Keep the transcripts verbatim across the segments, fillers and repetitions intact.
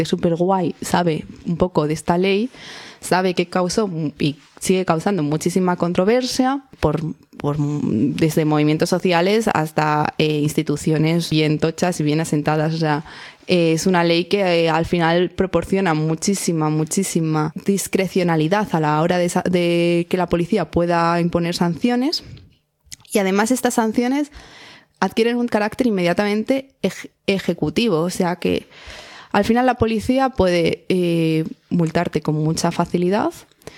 es súper guay, sabe un poco de esta ley, sabe que causó y sigue causando muchísima controversia por, por desde movimientos sociales hasta eh, instituciones bien tochas y bien asentadas. O sea, eh, es una ley que eh, al final proporciona muchísima, muchísima discrecionalidad a la hora de, de que la policía pueda imponer sanciones, y además estas sanciones adquieren un carácter inmediatamente ej- ejecutivo, o sea que al final la policía puede eh, multarte con mucha facilidad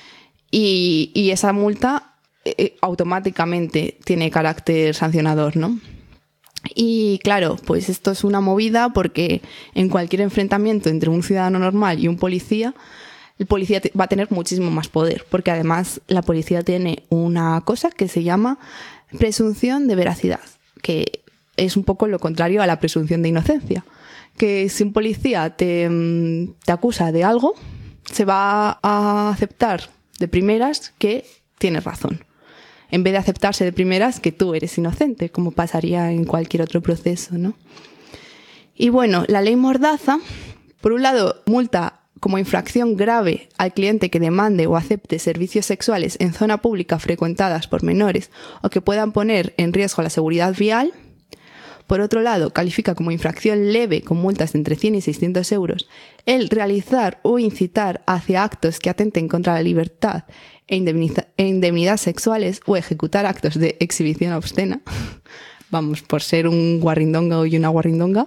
y, y esa multa eh, automáticamente tiene carácter sancionador, ¿no? Y claro, pues esto es una movida porque en cualquier enfrentamiento entre un ciudadano normal y un policía, el policía va a tener muchísimo más poder, porque además la policía tiene una cosa que se llama presunción de veracidad, que es un poco lo contrario a la presunción de inocencia. Que si un policía te, te acusa de algo, se va a aceptar de primeras que tienes razón, en vez de aceptarse de primeras que tú eres inocente, como pasaría en cualquier otro proceso, ¿no? Y bueno, la ley Mordaza, por un lado, multa como infracción grave al cliente que demande o acepte servicios sexuales en zona pública frecuentadas por menores o que puedan poner en riesgo la seguridad vial. Por otro lado, califica como infracción leve con multas de entre cien y seiscientos euros el realizar o incitar hacia actos que atenten contra la libertad e indemnidad sexuales o ejecutar actos de exhibición obscena. Vamos, por ser un guarrindonga y una guarrindonga.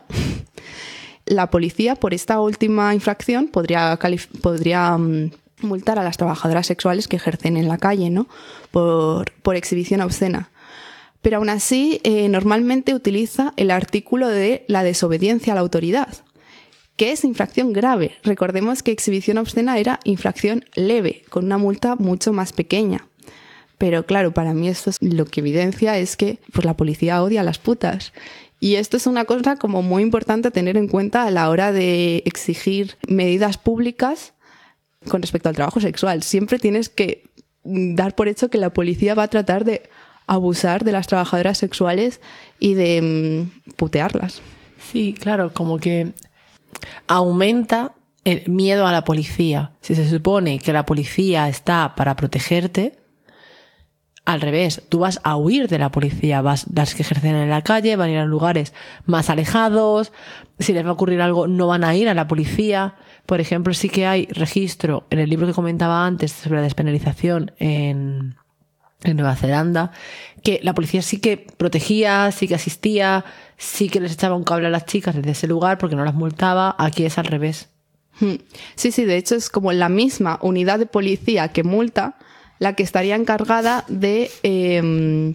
La policía, por esta última infracción, podría, calif- podría um, multar a las trabajadoras sexuales que ejercen en la calle, ¿no? Por, por exhibición obscena. Pero aún así, eh, normalmente utiliza el artículo de la desobediencia a la autoridad, que es infracción grave. Recordemos que exhibición obscena era infracción leve, con una multa mucho más pequeña. Pero claro, para mí esto es, lo que evidencia es que pues, la policía odia a las putas. Y esto es una cosa como muy importante a tener en cuenta a la hora de exigir medidas públicas con respecto al trabajo sexual. Siempre tienes que dar por hecho que la policía va a tratar de abusar de las trabajadoras sexuales y de mmm, putearlas. Sí, claro, como que aumenta el miedo a la policía. Si se supone que la policía está para protegerte, al revés, tú vas a huir de la policía, vas, las que ejercen en la calle van a ir a lugares más alejados, si les va a ocurrir algo no van a ir a la policía. Por ejemplo, sí que hay registro en el libro que comentaba antes sobre la despenalización en, en Nueva Zelanda, que la policía sí que protegía, sí que asistía, sí que les echaba un cable a las chicas desde ese lugar porque no las multaba. Aquí es al revés. Sí, sí, de hecho es como la misma unidad de policía que multa la que estaría encargada de, eh,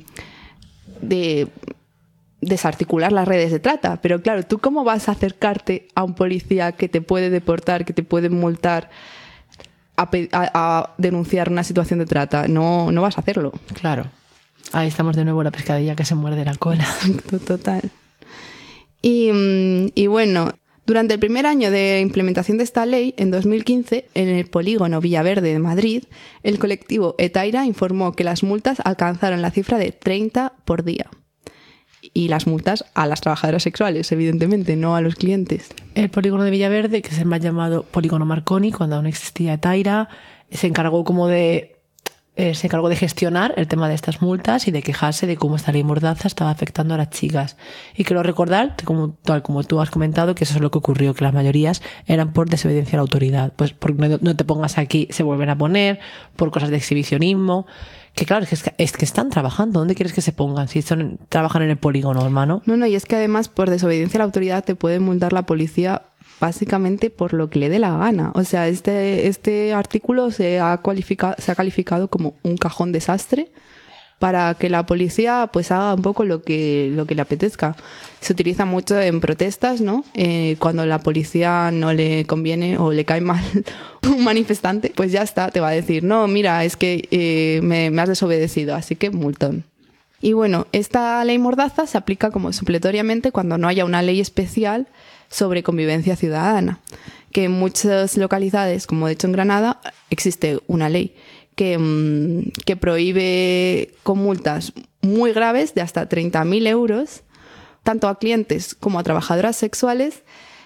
de desarticular las redes de trata. Pero claro, ¿tú cómo vas a acercarte a un policía que te puede deportar, que te puede multar, a, a, a denunciar una situación de trata? No, no vas a hacerlo. Claro. Ahí estamos de nuevo, la pescadilla que se muerde la cola. Total. Y, y bueno, durante el primer año de implementación de esta ley, en dos mil quince, en el polígono Villaverde de Madrid, el colectivo Etaira informó que las multas alcanzaron la cifra de treinta por día. Y las multas a las trabajadoras sexuales, evidentemente, no a los clientes. El polígono de Villaverde, que es el más llamado polígono Marconi, cuando aún existía Etaira, se encargó como de eh, se encargó de gestionar el tema de estas multas y de quejarse de cómo esta ley Mordaza estaba afectando a las chicas. Y quiero recordar, como, tal como tú has comentado, que eso es lo que ocurrió, que las mayorías eran por desobediencia a la autoridad. Pues porque no, no te pongas aquí, se vuelven a poner, por cosas de exhibicionismo. Que claro, es que, es que están trabajando. ¿Dónde quieres que se pongan? Si son, trabajan en el polígono, hermano. No, no, y es que además por desobediencia a la autoridad te puede multar la policía básicamente por lo que le dé la gana. O sea, este, este artículo se ha cualificado, se ha calificado como un cajón desastre para que la policía pues haga un poco lo que, lo que le apetezca. Se utiliza mucho en protestas, ¿no? Eh, cuando la policía no le conviene o le cae mal un manifestante, pues ya está, te va a decir, no, mira, es que eh, me, me has desobedecido, así que multón. Y bueno, esta ley Mordaza se aplica como supletoriamente cuando no haya una ley especial sobre convivencia ciudadana, que en muchas localidades, como de hecho en Granada, existe una ley que, mmm, que prohíbe con multas muy graves de hasta treinta mil euros, tanto a clientes como a trabajadoras sexuales,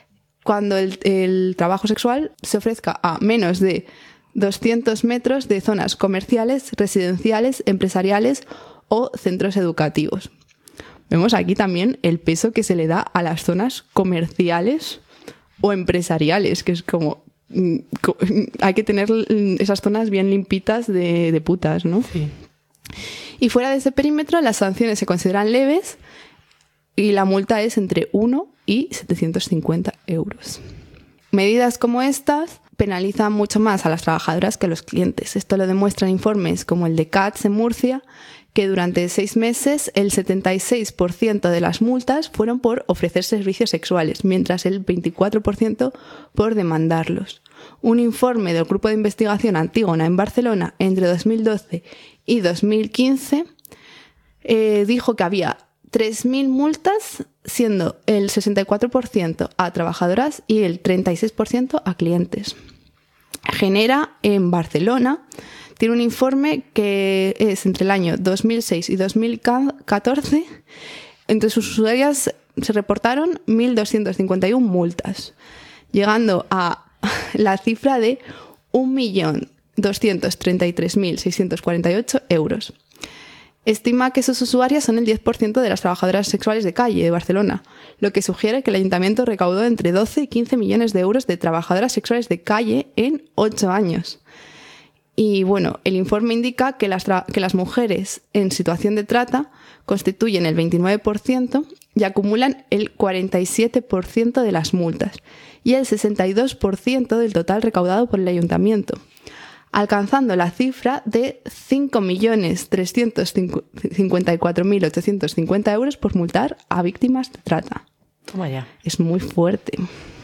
cuando el, el trabajo sexual se ofrezca a menos de doscientos metros de zonas comerciales, residenciales, empresariales o centros educativos. Vemos aquí también el peso que se le da a las zonas comerciales o empresariales, que es como... hay que tener esas zonas bien limpitas de, de putas, ¿no? Sí. Y fuera de ese perímetro, las sanciones se consideran leves y la multa es entre uno y setecientos cincuenta euros. Medidas como estas penalizan mucho más a las trabajadoras que a los clientes. Esto lo demuestran informes como el de C A T S en Murcia, que durante seis meses el setenta y seis por ciento de las multas fueron por ofrecer servicios sexuales, mientras el veinticuatro por ciento por demandarlos. Un informe del Grupo de Investigación Antígona en Barcelona entre dos mil doce y dos mil quince eh, dijo que había tres mil multas, siendo el sesenta y cuatro por ciento a trabajadoras y el treinta y seis por ciento a clientes. Genera en Barcelona tiene un informe que es entre el año dos mil seis y dos mil catorce. Entre sus usuarias se reportaron mil doscientas cincuenta y una multas, llegando a la cifra de un millón doscientos treinta y tres mil seiscientos cuarenta y ocho euros. Estima que sus usuarias son el diez por ciento de las trabajadoras sexuales de calle de Barcelona, lo que sugiere que el ayuntamiento recaudó entre doce y quince millones de euros de trabajadoras sexuales de calle en ocho años. Y bueno, el informe indica que las, tra- que las mujeres en situación de trata constituyen el veintinueve por ciento y acumulan el cuarenta y siete por ciento de las multas y el sesenta y dos por ciento del total recaudado por el ayuntamiento, alcanzando la cifra de cinco millones trescientos cincuenta y cuatro mil ochocientos cincuenta euros por multar a víctimas de trata. Toma ya. Es muy fuerte.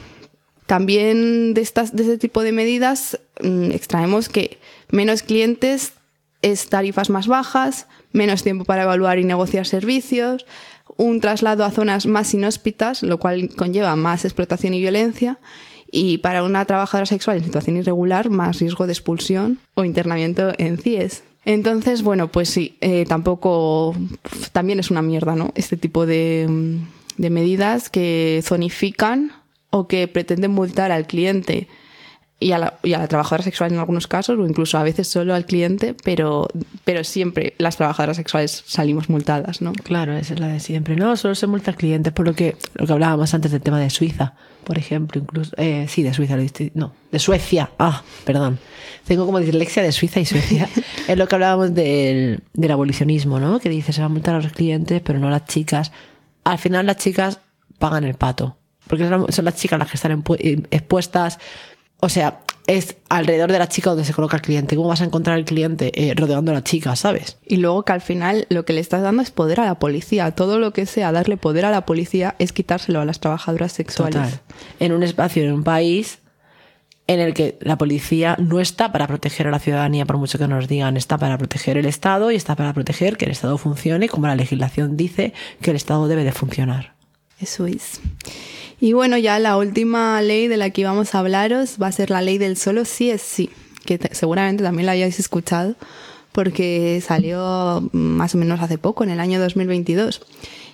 También de, estas, de este tipo de medidas mmm, extraemos que menos clientes es tarifas más bajas, menos tiempo para evaluar y negociar servicios, un traslado a zonas más inhóspitas, lo cual conlleva más explotación y violencia, y para una trabajadora sexual en situación irregular, más riesgo de expulsión o internamiento en C I E S. Entonces, bueno, pues sí, eh, tampoco, también es una mierda, ¿no? Este tipo de, de medidas que zonifican o que pretenden multar al cliente y a, la, y a la trabajadora sexual en algunos casos, o incluso a veces solo al cliente, pero, pero siempre las trabajadoras sexuales salimos multadas, ¿no? Claro, esa es la de siempre. No, solo se multa al cliente, por lo que, lo que hablábamos antes del tema de Suiza, por ejemplo, incluso, eh, sí, de Suiza, no, de Suecia, ah, perdón. Tengo como dislexia de Suiza y Suecia. Es lo que hablábamos del, del abolicionismo, ¿no? Que dice, se va a multar a los clientes, pero no a las chicas. Al final las chicas pagan el pato, porque son las chicas las que están expuestas. O sea, es alrededor de la chica donde se coloca el cliente. ¿Cómo vas a encontrar el cliente? Eh, rodeando a la chica, ¿sabes? Y luego que al final lo que le estás dando es poder a la policía. Todo lo que sea darle poder a la policía es quitárselo a las trabajadoras sexuales. Total. En un espacio, en un país en el que la policía no está para proteger a la ciudadanía, por mucho que nos digan, está para proteger el Estado y está para proteger que el Estado funcione como la legislación dice que el Estado debe de funcionar. Eso es. Y bueno, ya la última ley de la que vamos a hablaros va a ser la ley del solo sí es sí, que te, seguramente también la hayáis escuchado porque salió más o menos hace poco, en el año dos mil veintidós.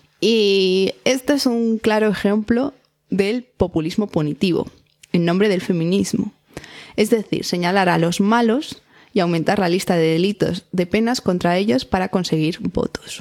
Y esto es un claro ejemplo del populismo punitivo, en nombre del feminismo. Es decir, señalar a los malos y aumentar la lista de delitos de penas contra ellos para conseguir votos.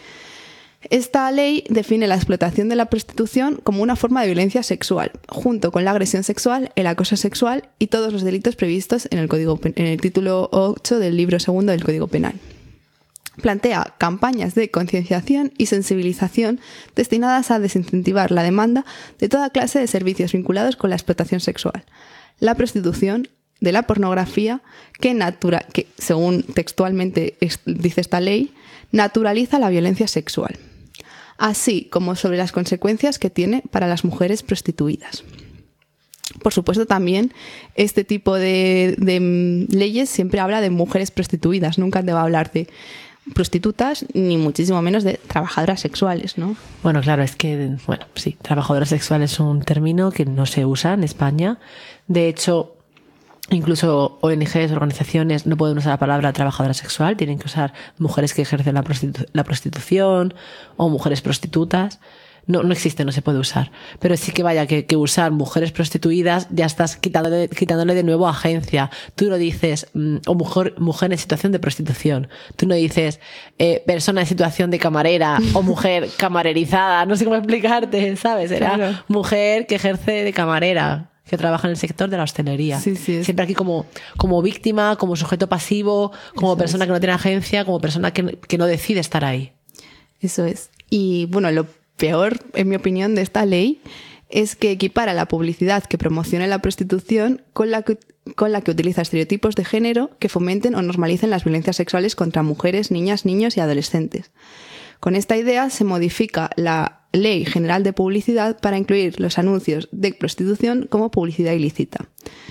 Esta ley define la explotación de la prostitución como una forma de violencia sexual, junto con la agresión sexual, el acoso sexual y todos los delitos previstos en el, Código, en el título ocho del libro segundo del Código Penal. Plantea campañas de concienciación y sensibilización destinadas a desincentivar la demanda de toda clase de servicios vinculados con la explotación sexual, la prostitución, de la pornografía, que, natura, que según textualmente dice esta ley, naturaliza la violencia sexual, así como sobre las consecuencias que tiene para las mujeres prostituidas. Por supuesto, también este tipo de, de leyes siempre habla de mujeres prostituidas, nunca te va a hablar de prostitutas ni muchísimo menos de trabajadoras sexuales, ¿no? Bueno, claro, es que, bueno, sí, trabajadoras sexuales es un término que no se usa en España. De hecho, incluso O N Ges, organizaciones, no pueden usar la palabra trabajadora sexual, tienen que usar mujeres que ejercen la, prostitu- la prostitución o mujeres prostitutas. no, no existe, no se puede usar. Pero sí que vaya, que, que usar mujeres prostituidas ya estás quitándole, quitándole de nuevo agencia. Tú no dices, mm, o mujer, mujer en situación de prostitución. Tú no dices, eh, persona en situación de camarera o mujer camarerizada. No sé cómo explicarte, ¿sabes? Era claro. Mujer que ejerce de camarera, que trabaja en el sector de la hostelería. Sí, sí, siempre aquí como, como víctima, como sujeto pasivo, como Eso persona es. que no tiene agencia, como persona que, que no decide estar ahí. Eso es. Y bueno, lo peor, en mi opinión, de esta ley es que equipara la publicidad que promocione la prostitución con la que, con la que utiliza estereotipos de género que fomenten o normalicen las violencias sexuales contra mujeres, niñas, niños y adolescentes. Con esta idea se modifica la Ley General de Publicidad para incluir los anuncios de prostitución como publicidad ilícita.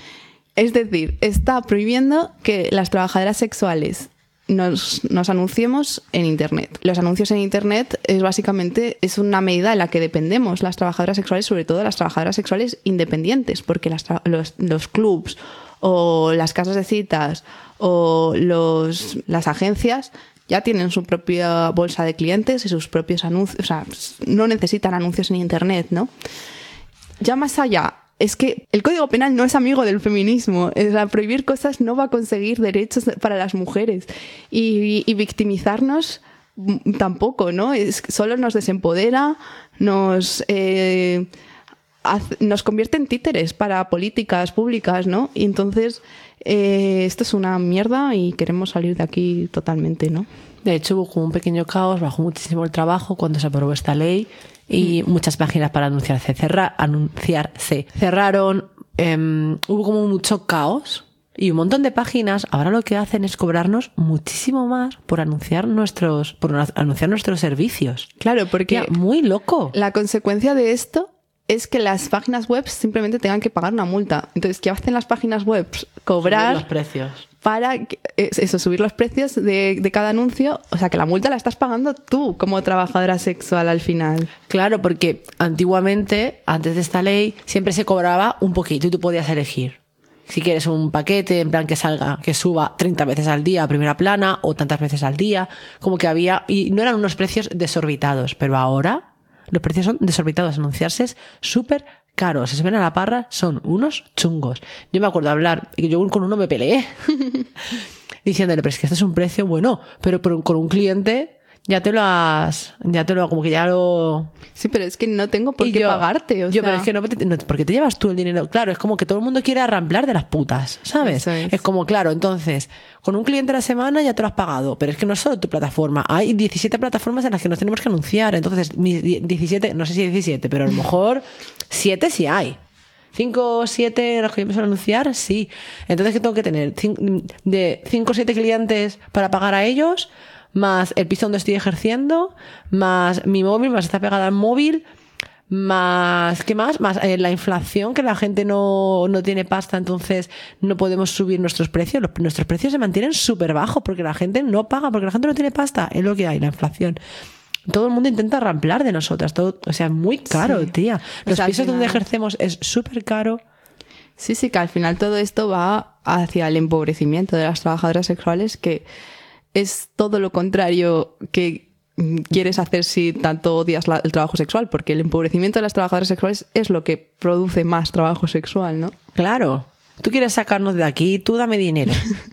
Es decir, está prohibiendo que las trabajadoras sexuales Nos, nos anunciemos en Internet. Los anuncios en Internet es básicamente es una medida de la que dependemos las trabajadoras sexuales, sobre todo las trabajadoras sexuales independientes, porque las, los, los clubs o las casas de citas o los, las agencias ya tienen su propia bolsa de clientes y sus propios anuncios, o sea, no necesitan anuncios en Internet, ¿no? Ya más allá, es que el Código Penal no es amigo del feminismo. Es la prohibir cosas no va a conseguir derechos para las mujeres. Y, y victimizarnos tampoco, ¿no? Es, solo nos desempodera, nos, eh, hace, nos convierte en títeres para políticas públicas, ¿no? Y entonces, eh, esto es una mierda y queremos salir de aquí totalmente, ¿no? De hecho, hubo como un pequeño caos, bajó muchísimo el trabajo cuando se aprobó esta ley. Y muchas páginas para anunciarse, cerra, anunciarse cerraron, eh, hubo como mucho caos y un montón de páginas ahora lo que hacen es cobrarnos muchísimo más por anunciar nuestros, por anunciar nuestros servicios. Claro, porque ya, muy loco. La consecuencia de esto es que las páginas web simplemente tengan que pagar una multa. Entonces, ¿qué hacen las páginas web? Cobrar subir los precios. Para eso, subir los precios de, de cada anuncio. O sea, que la multa la estás pagando tú como trabajadora sexual al final. Claro, porque antiguamente, antes de esta ley, siempre se cobraba un poquito y tú podías elegir. Si quieres un paquete, en plan que salga, que suba treinta veces al día a primera plana o tantas veces al día, como que había, y no eran unos precios desorbitados, pero ahora los precios son desorbitados. Anunciarse es súper caro. Si se ven a la parra, son unos chungos. Yo me acuerdo de hablar, y yo con uno me peleé, diciéndole, pero es que este es un precio bueno, pero con un cliente ya te lo has, ya te lo, como que ya lo... Sí, pero es que no tengo por y qué yo, pagarte, o yo, sea... pero es que no, no, porque te llevas tú el dinero. Claro, es como que todo el mundo quiere arramplar de las putas, ¿sabes? Es. es como, claro, entonces, con un cliente a la semana ya te lo has pagado, pero es que no es solo tu plataforma, hay diecisiete plataformas en las que nos tenemos que anunciar, entonces, mis diecisiete, no sé si diecisiete, pero a lo mejor siete sí hay. cinco o siete en las que yo empiezo a anunciar, sí. Entonces, ¿qué tengo que tener? De cinco o siete clientes para pagar a ellos, más el piso donde estoy ejerciendo, más mi móvil, más está pegada al móvil, más, ¿qué más? Más eh, la inflación, que la gente no, no tiene pasta, entonces no podemos subir nuestros precios. Los, nuestros precios se mantienen súper bajos porque la gente no paga, porque la gente no tiene pasta. Es lo que hay, la inflación. Todo el mundo intenta ramplar de nosotras, todo, o sea, muy caro, sí. Tía. Los o sea, pisos donde ejercemos es súper caro. Sí, sí, que al final todo esto va hacia el empobrecimiento de las trabajadoras sexuales, que es todo lo contrario que quieres hacer si tanto odias la, el trabajo sexual, porque el empobrecimiento de las trabajadoras sexuales es lo que produce más trabajo sexual, ¿no? Claro. Tú quieres sacarnos de aquí, tú dame dinero.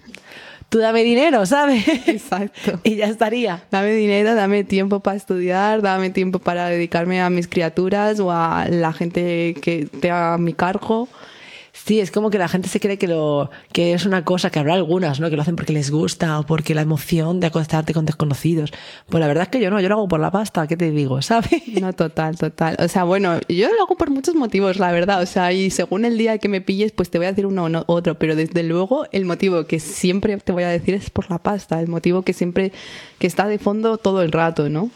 Tú dame dinero, ¿sabes? Exacto. Y ya estaría. Dame dinero, dame tiempo para estudiar, dame tiempo para dedicarme a mis criaturas o a la gente que te haga mi cargo. Sí, es como que la gente se cree que lo que es una cosa, que habrá algunas, ¿no? Que lo hacen porque les gusta o porque la emoción de acostarte con desconocidos. Pues la verdad es que yo no, yo lo hago por la pasta, ¿qué te digo? ¿Sabes? No, total, total. O sea, bueno, yo lo hago por muchos motivos, la verdad. O sea, y según el día que me pilles, pues te voy a decir uno o otro. Pero desde luego, el motivo que siempre te voy a decir es por la pasta. El motivo que siempre, que está de fondo todo el rato, ¿no?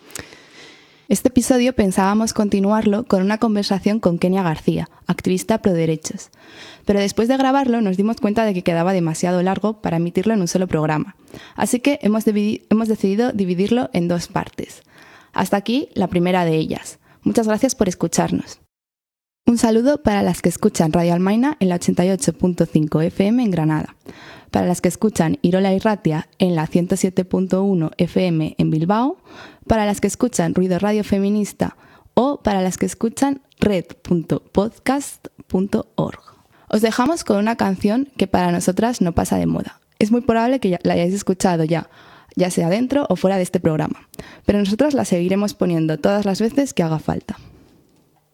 Este episodio pensábamos continuarlo con una conversación con Kenia García, activista pro derechos. Pero después de grabarlo nos dimos cuenta de que quedaba demasiado largo para emitirlo en un solo programa. Así que hemos, dividi- hemos decidido dividirlo en dos partes. Hasta aquí la primera de ellas. Muchas gracias por escucharnos. Un saludo para las que escuchan Radio Almaina en la ochenta y ocho punto cinco F M en Granada. Para las que escuchan Irola y Ratia en la ciento siete punto uno F M en Bilbao. Para las que escuchan Ruido Radio Feminista o para las que escuchan red punto podcast punto org. Os dejamos con una canción que para nosotras no pasa de moda. Es muy probable que ya la hayáis escuchado ya, ya sea dentro o fuera de este programa, pero nosotras la seguiremos poniendo todas las veces que haga falta.